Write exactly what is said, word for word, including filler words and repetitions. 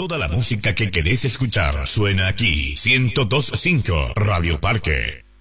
Toda la música que querés escuchar suena aquí. ciento dos punto cinco Radio Parque.